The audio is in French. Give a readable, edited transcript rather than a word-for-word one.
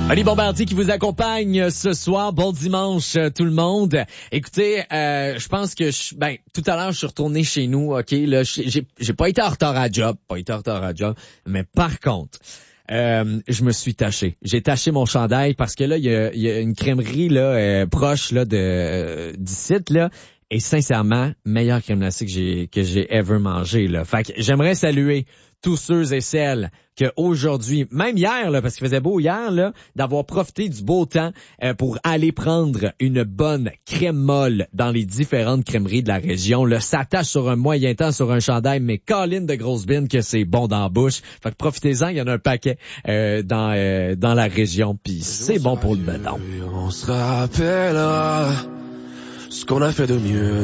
Oli Bombardier qui vous accompagne ce soir. Bon dimanche tout le monde. Écoutez, je pense que tout à l'heure je suis retourné chez nous. OK, là j'ai pas été en retard à job, mais par contre, je me suis taché. J'ai taché mon chandail parce que là il y a une crèmerie là proche là du site là. Et sincèrement, meilleure crème glacée que j'ai ever mangé là. Fait que j'aimerais saluer tous ceux et celles que aujourd'hui, même hier là, parce qu'il faisait beau hier là, d'avoir profité du beau temps pour aller prendre une bonne crème molle dans les différentes crèmeries de la région. Là, ça tâche sur un moyen temps sur un chandail, mais colline de grosse bine que c'est bon dans la bouche. Fait que profitez-en, il y en a un paquet dans la région, puis c'est bon pour le bedon. On se rappellera ce qu'on a fait de mieux.